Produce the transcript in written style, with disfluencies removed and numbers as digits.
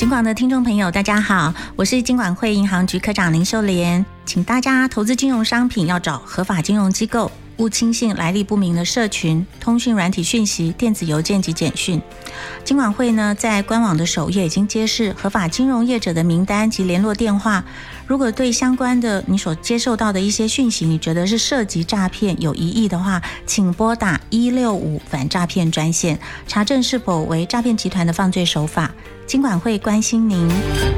金广的听众朋友大家好，我是金管会银行局科长林秀莲，请大家投资金融商品要找合法金融机构，勿轻信来历不明的社群、通讯软体讯息、电子邮件及简讯。金管会呢，在官网的首页已经揭示合法金融业者的名单及联络电话。如果对相关的你所接受到的一些讯息，你觉得是涉及诈骗有疑义的话，请拨打165反诈骗专线，查证是否为诈骗集团的犯罪手法。金管会关心您。